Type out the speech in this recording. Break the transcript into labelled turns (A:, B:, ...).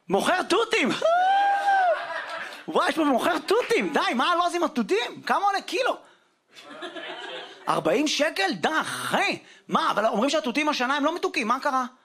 A: מוכר תותים! וואי, יש פה מוכר תותים! די, מה לא עושים התותים? כמה עולה קילו? 40 שקל? די, אחי! מה, אבל אומרים שהתותים השנה הם לא מתוקים, מה קרה?